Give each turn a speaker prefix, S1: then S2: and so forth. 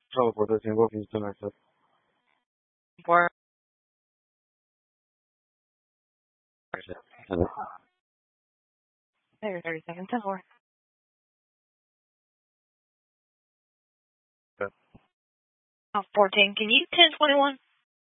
S1: Teleporter, tengo Houston access.
S2: Where?
S1: Hello.
S2: There, 30 seconds. 10 4.
S1: Okay.
S2: 14. Can you 1021?